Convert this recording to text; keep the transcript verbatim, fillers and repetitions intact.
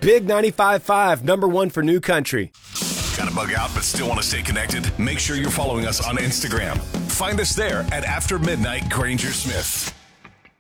Big ninety-five point five, number one for new country. Got to bug out but still want to stay connected? Make sure you're following us on Instagram. Find us there at After Midnight Granger Smith.